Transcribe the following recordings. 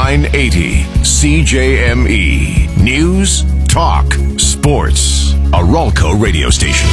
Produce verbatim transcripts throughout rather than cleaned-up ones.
nine eighty C J M E. News, talk, sports. A Ralco radio station.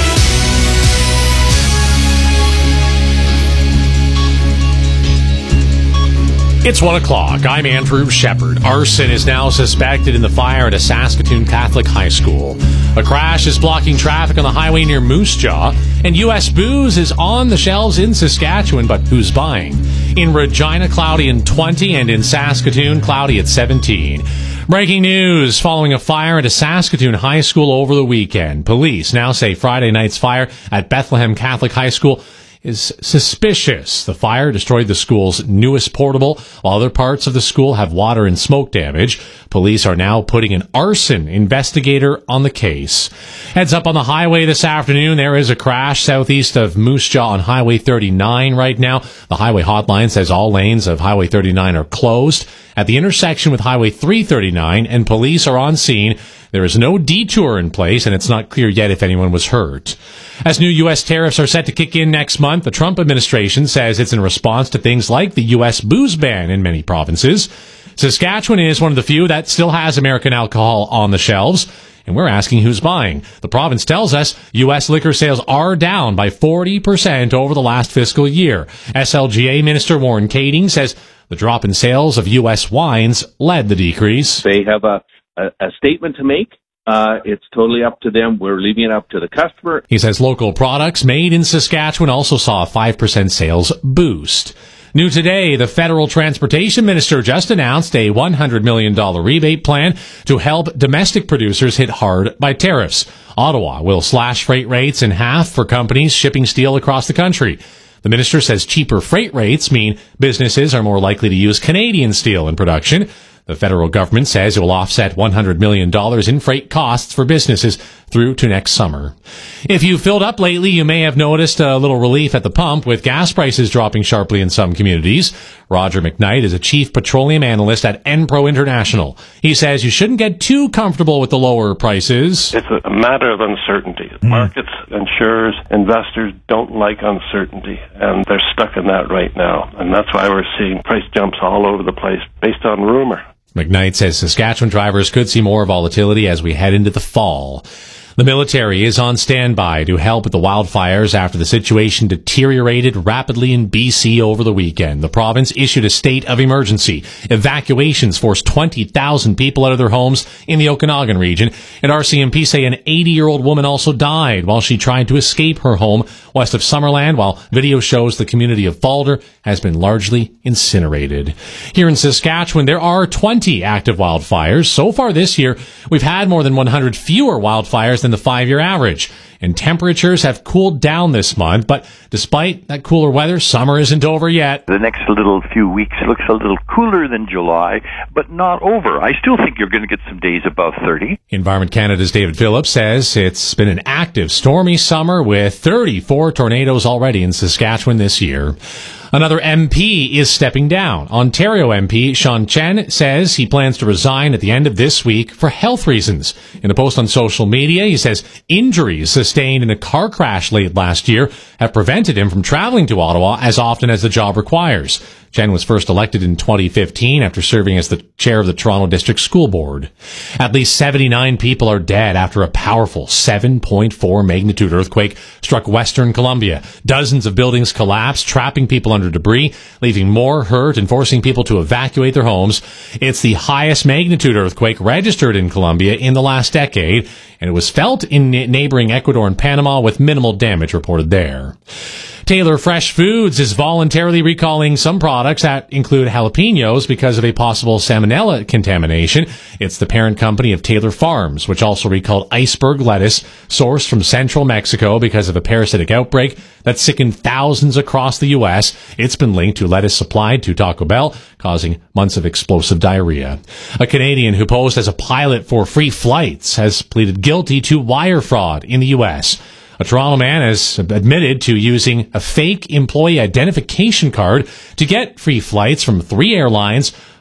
It's one o'clock. I'm Andrew Shepard. Arson is now suspected in the fire at a Saskatoon Catholic high school. A crash is blocking traffic on the highway near Moose Jaw, and U S booze is on the shelves in Saskatchewan, but who's buying? In Regina, cloudy and twenty, and in Saskatoon, cloudy at seventeen. Breaking news following a fire at a Saskatoon high school over the weekend. Police now say Friday night's fire at Bethlehem Catholic High School is suspicious. The fire destroyed the school's newest portable, while other parts of the school have water and smoke damage. Police are now putting an arson investigator on the case. Heads up on the highway this afternoon. There is a crash southeast of Moose Jaw on Highway thirty-nine right now. The highway hotline says all lanes of Highway thirty-nine are closed at the intersection with Highway three thirty-nine, and police are on scene. There is no detour in place, and it's not clear yet if anyone was hurt. As new U S tariffs are set to kick in next month, the Trump administration says it's in response to things like the U S booze ban in many provinces. Saskatchewan is one of the few that still has American alcohol on the shelves, and we're asking who's buying. The province tells us U S liquor sales are down by forty percent over the last fiscal year. S L G A Minister Warren Kading says the drop in sales of U S wines led the decrease. They have a A, a statement to make. Uh, it's totally up to them. We're leaving it up to the customer. He says local products made in Saskatchewan also saw a five percent sales boost. New today, the federal transportation minister just announced a one hundred million dollars rebate plan to help domestic producers hit hard by tariffs. Ottawa will slash freight rates in half for companies shipping steel across the country. The minister says cheaper freight rates mean businesses are more likely to use Canadian steel in production. The federal government says it will offset one hundred million dollars in freight costs for businesses through to next summer. If you filled up lately, you may have noticed a little relief at the pump with gas prices dropping sharply in some communities. Roger McKnight is a chief petroleum analyst at Enpro International. He says you shouldn't get too comfortable with the lower prices. It's a matter of uncertainty. Mm. Markets, insurers, investors don't like uncertainty, and they're stuck in that right now. And that's why we're seeing price jumps all over the place based on rumor. McKnight says Saskatchewan drivers could see more volatility as we head into the fall. The military is on standby to help with the wildfires after the situation deteriorated rapidly in B C over the weekend. The province issued a state of emergency. Evacuations forced twenty thousand people out of their homes in the Okanagan region. And R C M P say an eighty-year-old woman also died while she tried to escape her home west of Summerland, while video shows the community of Falder has been largely incinerated. Here in Saskatchewan, there are twenty active wildfires. So far this year, we've had more than one hundred fewer wildfires than the five-year average. And temperatures have cooled down this month, but despite that cooler weather, summer isn't over yet. The next little few weeks looks a little cooler than July, but not over. I still think you're going to get some days above thirty. Environment Canada's David Phillips says it's been an active, stormy summer with thirty-four tornadoes already in Saskatchewan this year. Another M P is stepping down. Ontario M P Sean Chen says he plans to resign at the end of this week for health reasons. In a post on social media, he says injuries sustained in a car crash late last year have prevented him from traveling to Ottawa as often as the job requires. Chen was first elected in twenty fifteen after serving as the chair of the Toronto District School Board. At least seventy-nine people are dead after a powerful seven point four magnitude earthquake struck Western Colombia. Dozens of buildings collapsed, trapping people under debris, leaving more hurt and forcing people to evacuate their homes. It's the highest magnitude earthquake registered in Colombia in the last decade, and it was felt in neighboring Ecuador and Panama with minimal damage reported there. Taylor Fresh Foods is voluntarily recalling some products that include jalapenos because of a possible salmonella contamination. It's the parent company of Taylor Farms, which also recalled iceberg lettuce sourced from central Mexico because of a parasitic outbreak that sickened thousands across the U S. It's been linked to lettuce supplied to Taco Bell, causing months of explosive diarrhea. A Canadian who posed as a pilot for free flights has pleaded guilty to wire fraud in the U S. A Toronto man has admitted to using a fake employee identification card to get free flights from three airlines,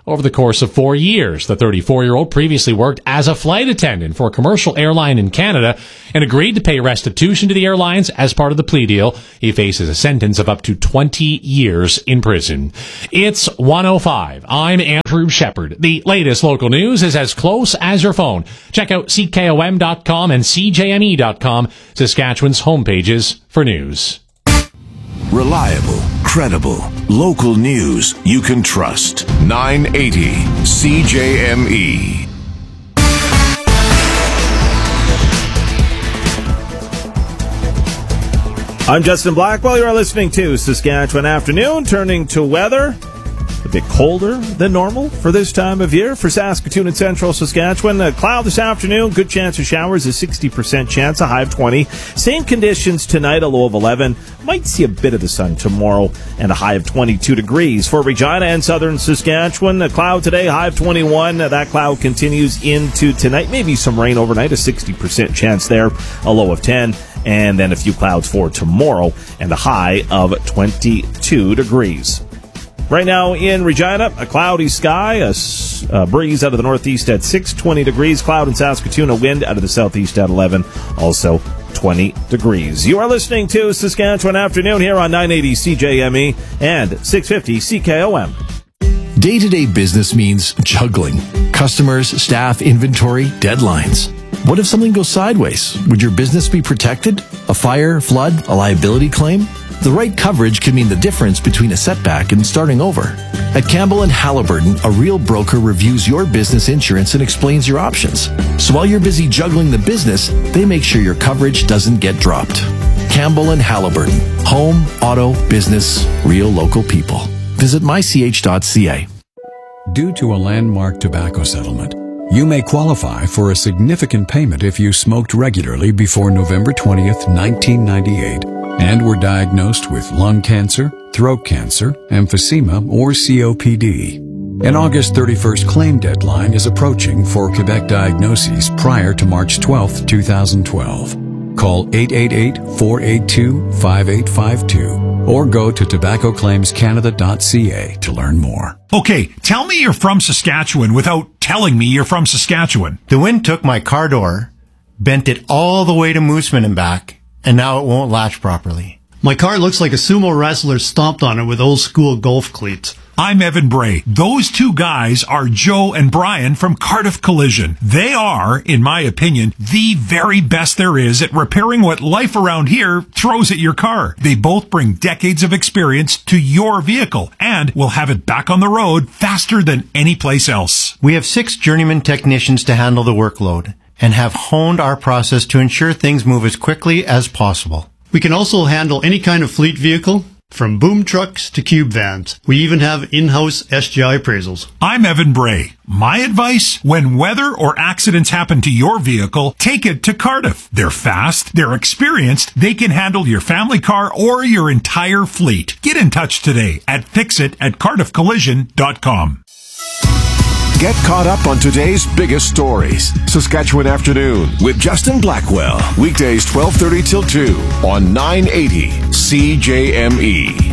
over the course of four years. The thirty-four-year-old previously worked as a flight attendant for a commercial airline in Canada and agreed to pay restitution to the airlines as part of the plea deal. He faces a sentence of up to twenty years in prison. It's one oh five. I'm Andrew Shepard. The latest local news is as close as your phone. Check out C K O M dot com and C J M E dot com, Saskatchewan's homepages for news. Reliable, credible, local news you can trust. nine eighty C J M E. I'm Justin Blackwell. You are listening to Saskatchewan Afternoon. Turning to weather. A bit colder than normal for this time of year for Saskatoon and central Saskatchewan. A cloud this afternoon, good chance of showers, a sixty percent chance, a high of twenty. Same conditions tonight, a low of eleven. Might see a bit of the sun tomorrow and a high of twenty-two degrees. For Regina and southern Saskatchewan, a cloud today, high of twenty-one. That cloud continues into tonight. Maybe some rain overnight, a sixty percent chance there, a low of ten. And then a few clouds for tomorrow and a high of twenty-two degrees. Right now in Regina, a cloudy sky, a, a breeze out of the northeast at six, twenty degrees. Cloud in Saskatoon, a wind out of the southeast at eleven, also twenty degrees. You are listening to Saskatchewan Afternoon here on nine eighty C J M E and six fifty C K O M. Day-to-day business means juggling. Customers, staff, inventory, deadlines. What if something goes sideways? Would your business be protected? A fire, flood, a liability claim? The right coverage can mean the difference between a setback and starting over. At Campbell and Halliburton, a real broker reviews your business insurance and explains your options. So while you're busy juggling the business, they make sure your coverage doesn't get dropped. Campbell and Halliburton. Home, auto, business, real local people. Visit my c h dot c a. Due to a landmark tobacco settlement, you may qualify for a significant payment if you smoked regularly before November twentieth, nineteen ninety-eight. And were diagnosed with lung cancer, throat cancer, emphysema, or C O P D. An August thirty-first claim deadline is approaching for Quebec diagnoses prior to March twelfth, twenty twelve. Call eight eight eight, four eight two, five eight five two or go to tobacco claims canada dot c a to learn more. Okay, tell me you're from Saskatchewan without telling me you're from Saskatchewan. The wind took my car door, bent it all the way to Mooseman and back, and now it won't latch properly. My car looks like a sumo wrestler stomped on it with old school golf cleats. I'm Evan Bray. Those two guys are Joe and Brian from Cardiff Collision. They are, in my opinion, the very best there is at repairing what life around here throws at your car. They both bring decades of experience to your vehicle and will have it back on the road faster than any place else. We have six journeyman technicians to handle the workload and have honed our process to ensure things move as quickly as possible. We can also handle any kind of fleet vehicle, from boom trucks to cube vans. We even have in-house S G I appraisals. I'm Evan Bray. My advice, when weather or accidents happen to your vehicle, take it to Cardiff. They're fast, they're experienced, they can handle your family car or your entire fleet. Get in touch today at fixit at cardiff collision dot com. Get caught up on today's biggest stories. Saskatchewan Afternoon with Justin Blackwell. Weekdays twelve thirty till two on nine eighty C J M E.